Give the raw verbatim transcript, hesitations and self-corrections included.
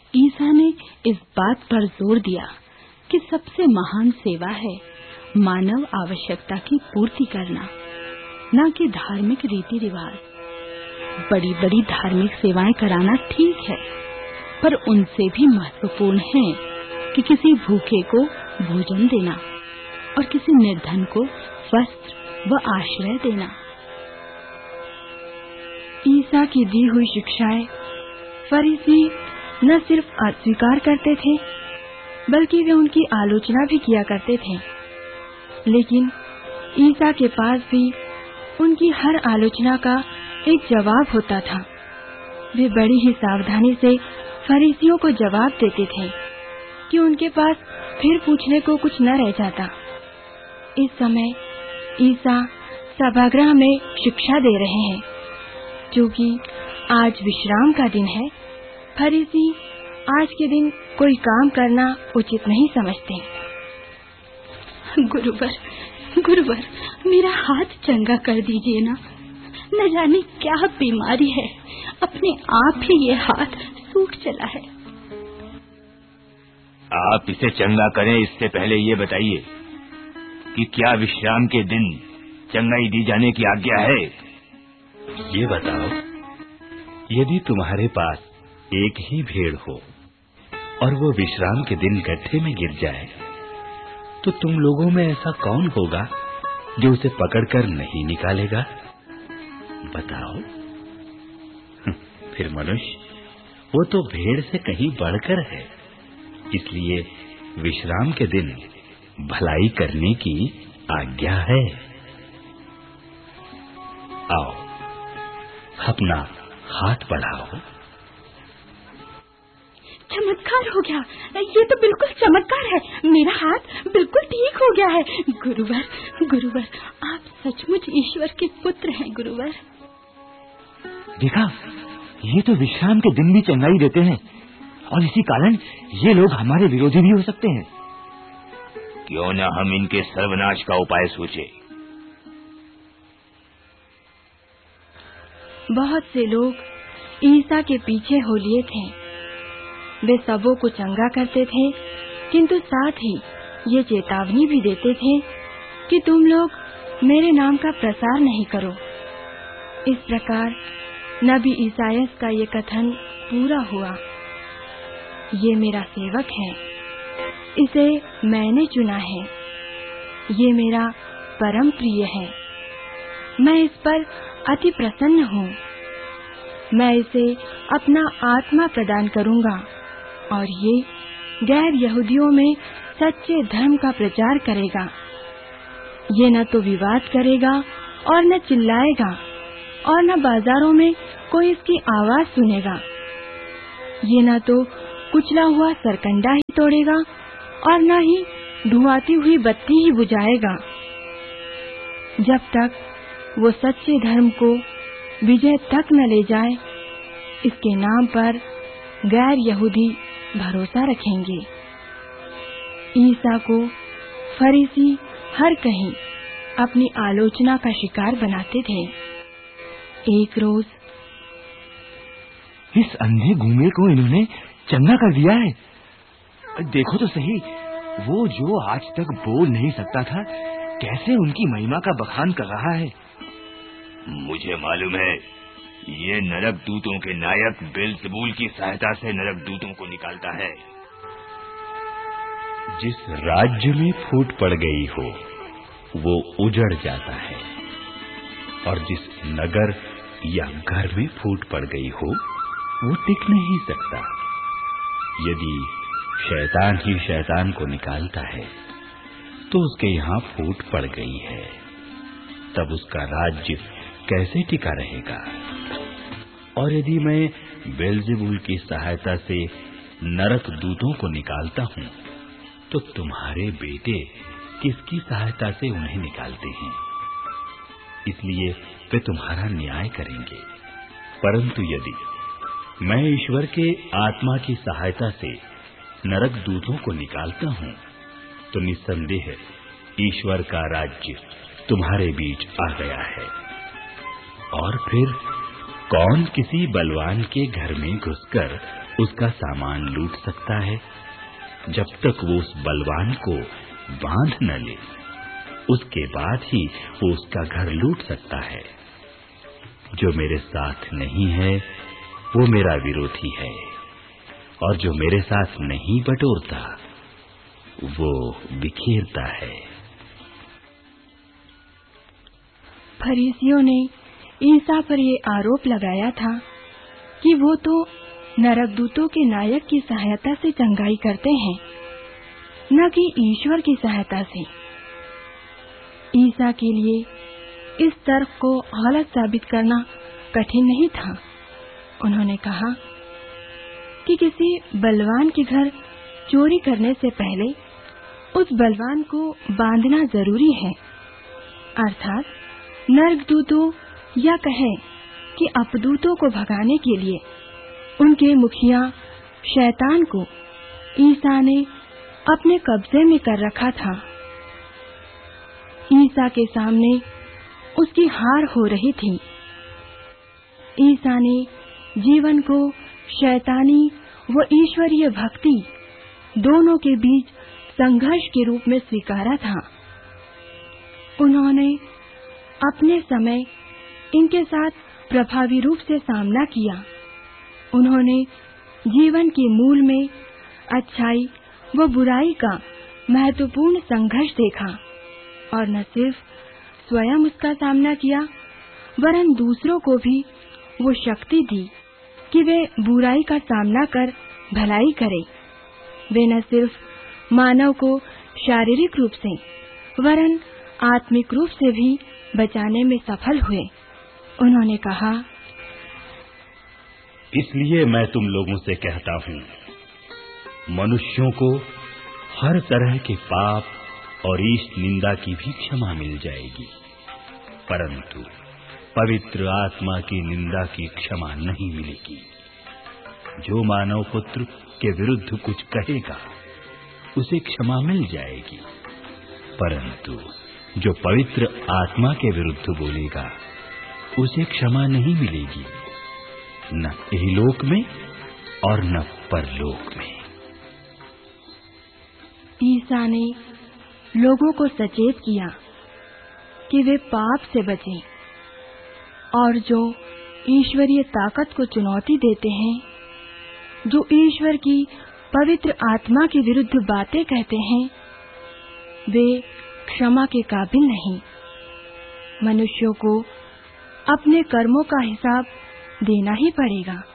ईसा ने इस बात पर जोर दिया कि सबसे महान सेवा है मानव आवश्यकता की पूर्ति करना, न कि धार्मिक रीति रिवाज। बड़ी बड़ी धार्मिक सेवाएं कराना ठीक है, पर उनसे भी महत्वपूर्ण है कि किसी भूखे को भोजन देना और किसी निर्धन को वस्त्र व आश्रय देना। ईसा की दी हुई शिक्षाएं फरीसी न सिर्फ अस्वीकार करते थे, बल्कि वे उनकी आलोचना भी किया करते थे। लेकिन ईसा के पास भी उनकी हर आलोचना का एक जवाब होता था। वे बड़ी ही सावधानी से फरीसियों को जवाब देते थे कि उनके पास फिर पूछने को कुछ न रह जाता। इस समय ईसा सभागृह में शिक्षा दे रहे हैं। क्योंकि आज विश्राम का दिन है, फरीसी आज के दिन कोई काम करना उचित नहीं समझते। गुरुवर, गुरुवर, मेरा हाथ चंगा कर दीजिए ना। न जाने क्या बीमारी है, अपने आप ही ये हाथ सूख चला है। आप इसे चंगा करें इससे पहले ये बताइए कि क्या विश्राम के दिन चंगाई दी जाने की आज्ञा है? ये बताओ, यदि तुम्हारे पास एक ही भेड़ हो और वो विश्राम के दिन गड्ढे में गिर जाए, तो तुम लोगों में ऐसा कौन होगा जो उसे पकड़कर नहीं निकालेगा? बताओ। फिर मनुष्य, वो तो भेड़ से कहीं बढ़कर है। इसलिए विश्राम के दिन भलाई करने की आज्ञा है। आओ, अपना हाथ बढ़ाओ। चमत्कार हो गया, ये तो बिल्कुल चमत्कार है। मेरा हाथ बिल्कुल ठीक हो गया है। गुरुवर, गुरुवर, आप सचमुच ईश्वर के पुत्र हैं। गुरुवर, देखा, ये तो विश्राम के दिन भी चंगाई देते हैं और इसी कारण ये लोग हमारे विरोधी भी हो सकते हैं। क्यों न हम इनके सर्वनाश का उपाय सोचें। बहुत से लोग ईसा के पीछे हो लिए थे। वे सबों को चंगा करते थे, किंतु साथ ही ये चेतावनी भी देते थे कि तुम लोग मेरे नाम का प्रसार नहीं करो। इस प्रकार नबी ईसायास का ये कथन पूरा हुआ। ये मेरा सेवक है, इसे मैंने चुना है। ये मेरा परम प्रिय है, मैं इस पर अति प्रसन्न हूँ। मैं इसे अपना आत्मा प्रदान करूँगा और ये गैर यहूदियों में सच्चे धर्म का प्रचार करेगा। ये न तो विवाद करेगा और न चिल्लाएगा और न बाजारों में कोई इसकी आवाज सुनेगा। ये न तो कुचला हुआ सरकंडा ही तोड़ेगा और न ही धुआती हुई बत्ती ही बुझाएगा, जब तक वो सच्चे धर्म को विजय तक न ले जाए। इसके नाम पर गैर यहूदी भरोसा रखेंगे। ईसा को फरीसी हर कहीं अपनी आलोचना का शिकार बनाते थे। एक रोज, इस अंधे गूंगे को इन्होंने चंगा कर दिया है। देखो तो सही, वो जो आज तक बोल नहीं सकता था, कैसे उनकी महिमा का बखान कर रहा है। मुझे मालूम है, ये नरक दूतों के नायक बेल्ज़ेबूल की सहायता से नरक दूतों को निकालता है। जिस राज्य में फूट पड़ गई हो वो उजड़ जाता है, और जिस नगर या घर में फूट पड़ गई हो वो टिक नहीं सकता। यदि शैतान ही शैतान को निकालता है तो उसके यहाँ फूट पड़ गई है, तब उसका राज्य कैसे टिका रहेगा? और यदि मैं बेल्ज़ेबूल की सहायता से नरक दूतों को निकालता हूँ, तो तुम्हारे बेटे किसकी सहायता से उन्हें निकालते हैं? इसलिए वे तुम्हारा न्याय करेंगे। परंतु यदि मैं ईश्वर के आत्मा की सहायता से नरक दूतों को निकालता हूँ, तो निस्संदेह ईश्वर का राज्य तुम्हारे बीच आ गया है। और फिर कौन किसी बलवान के घर में घुसकर उसका सामान लूट सकता है? जब तक वो उस बलवान को बांध न ले, उसके बाद ही वो उसका घर लूट सकता है। जो मेरे साथ नहीं है वो मेरा विरोधी है, और जो मेरे साथ नहीं बटोरता वो बिखेरता है। फरीसियों ने ईसा पर ये आरोप लगाया था कि वो तो नरकदूतों के नायक की सहायता से चंगाई करते हैं, न कि ईश्वर की सहायता से। ईसा के लिए इस तर्क को गलत साबित करना कठिन नहीं था। उन्होंने कहा कि किसी बलवान के घर चोरी करने से पहले उस बलवान को बांधना जरूरी है, अर्थात नरकदूतों या कहे कि अपदूतों को भगाने के लिए उनके मुखिया शैतान को ईसा ने अपने कब्जे में कर रखा था। ईसा के सामने उसकी हार हो रही थी। ईसा ने जीवन को शैतानी व ईश्वरीय भक्ति दोनों के बीच संघर्ष के रूप में स्वीकारा था। उन्होंने अपने समय इनके साथ प्रभावी रूप से सामना किया। उन्होंने जीवन के मूल में अच्छाई व बुराई का महत्वपूर्ण संघर्ष देखा, और न सिर्फ स्वयं उसका सामना किया, वरन दूसरों को भी वो शक्ति दी कि वे बुराई का सामना कर भलाई करें। वे न सिर्फ मानव को शारीरिक रूप से वरन आत्मिक रूप से भी बचाने में सफल हुए। उन्होंने कहा, इसलिए मैं तुम लोगों से कहता हूँ, मनुष्यों को हर तरह के पाप और ईश निंदा की भी क्षमा मिल जाएगी, परंतु पवित्र आत्मा की निंदा की क्षमा नहीं मिलेगी। जो मानव पुत्र के विरुद्ध कुछ कहेगा उसे क्षमा मिल जाएगी, परंतु जो पवित्र आत्मा के विरुद्ध बोलेगा उसे क्षमा नहीं मिलेगी, न इहलोक में और न परलोक में। ईसा ने लोगों को सचेत किया कि वे पाप से बचें, और जो ईश्वरीय ताकत को चुनौती देते हैं, जो ईश्वर की पवित्र आत्मा के विरुद्ध बातें कहते हैं, वे क्षमा के काबिल नहीं। मनुष्यों को अपने कर्मों का हिसाब देना ही पड़ेगा।